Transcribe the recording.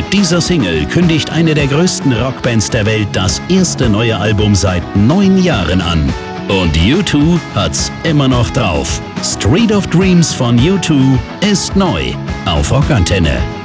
Dieser Single kündigt eine der größten Rockbands der Welt das erste neue Album seit 9 Jahren an. Und U2 hat's immer noch drauf. Street of Dreams von U2 ist neu auf Rockantenne.